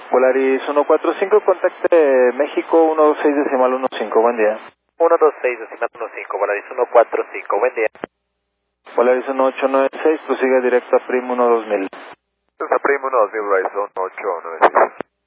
Volaris 145, contacte México 126.15, buen día. 126.15, Volaris 145, buen día. Volaris 1896, prosigue directo a Prim 12000. Delta Prim 12000, Volaris 1896.